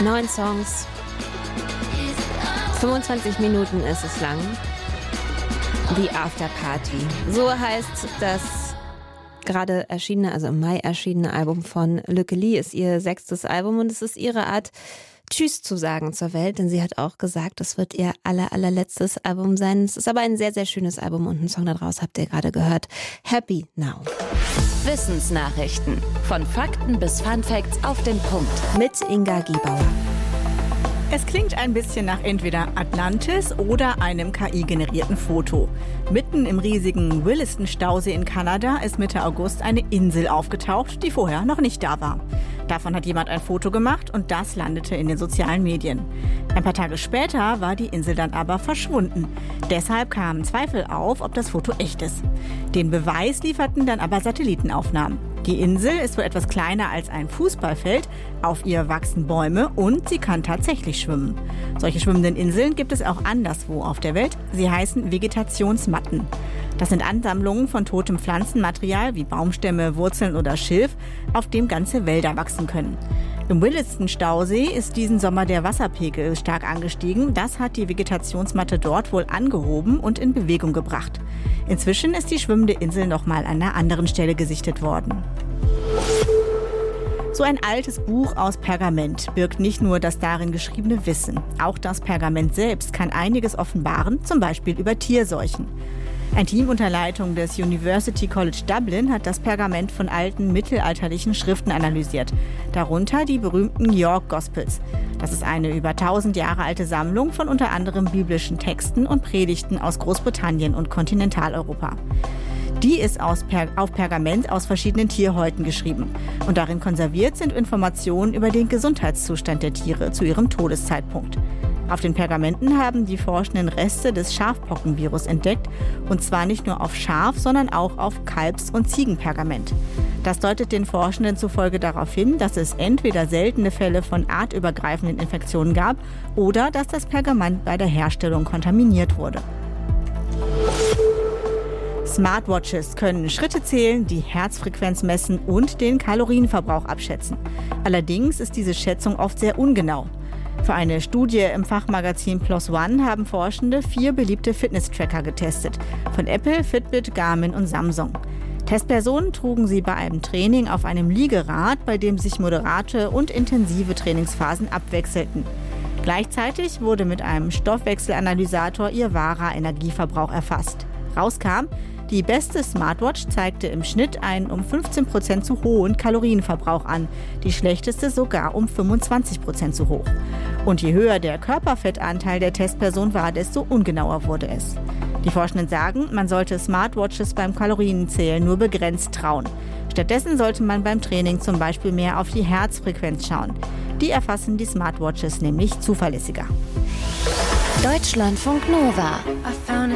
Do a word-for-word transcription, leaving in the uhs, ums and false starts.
Neun Songs. fünfundzwanzig Minuten ist es lang. The After Party. So heißt das gerade erschienene, also im Mai erschienene Album von Lücke Lee, ist ihr sechstes Album und es ist ihre Art, Tschüss zu sagen zur Welt, denn sie hat auch gesagt, das wird ihr aller, allerletztes Album sein. Es ist aber ein sehr, sehr schönes Album und einen Song daraus habt ihr gerade gehört. Happy Now. Wissensnachrichten. Von Fakten bis Funfacts auf den Punkt. Mit Inga Giebauer. Es klingt ein bisschen nach entweder Atlantis oder einem K I-generierten Foto. Mitten im riesigen Williston-Stausee in Kanada ist Mitte August eine Insel aufgetaucht, die vorher noch nicht da war. Davon hat jemand ein Foto gemacht und das landete in den sozialen Medien. Ein paar Tage später war die Insel dann aber verschwunden. Deshalb kamen Zweifel auf, ob das Foto echt ist. Den Beweis lieferten dann aber Satellitenaufnahmen. Die Insel ist wohl etwas kleiner als ein Fußballfeld, auf ihr wachsen Bäume und sie kann tatsächlich schwimmen. Solche schwimmenden Inseln gibt es auch anderswo auf der Welt. Sie heißen Vegetationsmatten. Das sind Ansammlungen von totem Pflanzenmaterial wie Baumstämme, Wurzeln oder Schilf, auf dem ganze Wälder wachsen können. Im Williston-Stausee ist diesen Sommer der Wasserpegel stark angestiegen. Das hat die Vegetationsmatte dort wohl angehoben und in Bewegung gebracht. Inzwischen ist die schwimmende Insel nochmal an einer anderen Stelle gesichtet worden. So ein altes Buch aus Pergament birgt nicht nur das darin geschriebene Wissen. Auch das Pergament selbst kann einiges offenbaren, zum Beispiel über Tierseuchen. Ein Team unter Leitung des University College Dublin hat das Pergament von alten mittelalterlichen Schriften analysiert. Darunter die berühmten York Gospels. Das ist eine über tausend Jahre alte Sammlung von unter anderem biblischen Texten und Predigten aus Großbritannien und Kontinentaleuropa. Die ist aus per- auf Pergament aus verschiedenen Tierhäuten geschrieben. Und darin konserviert sind Informationen über den Gesundheitszustand der Tiere zu ihrem Todeszeitpunkt. Auf den Pergamenten haben die Forschenden Reste des Schafpockenvirus entdeckt. Und zwar nicht nur auf Schaf, sondern auch auf Kalbs- und Ziegenpergament. Das deutet den Forschenden zufolge darauf hin, dass es entweder seltene Fälle von artübergreifenden Infektionen gab oder dass das Pergament bei der Herstellung kontaminiert wurde. Smartwatches können Schritte zählen, die Herzfrequenz messen und den Kalorienverbrauch abschätzen. Allerdings ist diese Schätzung oft sehr ungenau. Für eine Studie im Fachmagazin Plus One haben Forschende vier beliebte Fitness-Tracker getestet. Von Apple, Fitbit, Garmin und Samsung. Testpersonen trugen sie bei einem Training auf einem Liegerad, bei dem sich moderate und intensive Trainingsphasen abwechselten. Gleichzeitig wurde mit einem Stoffwechselanalysator ihr wahrer Energieverbrauch erfasst. Rauskam, die beste Smartwatch zeigte im Schnitt einen um fünfzehn Prozent zu hohen Kalorienverbrauch an, die schlechteste sogar um fünfundzwanzig Prozent zu hoch. Und je höher der Körperfettanteil der Testperson war, desto ungenauer wurde es. Die Forschenden sagen, man sollte Smartwatches beim Kalorienzählen nur begrenzt trauen. Stattdessen sollte man beim Training zum Beispiel mehr auf die Herzfrequenz schauen. Die erfassen die Smartwatches nämlich zuverlässiger. Deutschlandfunk Nova.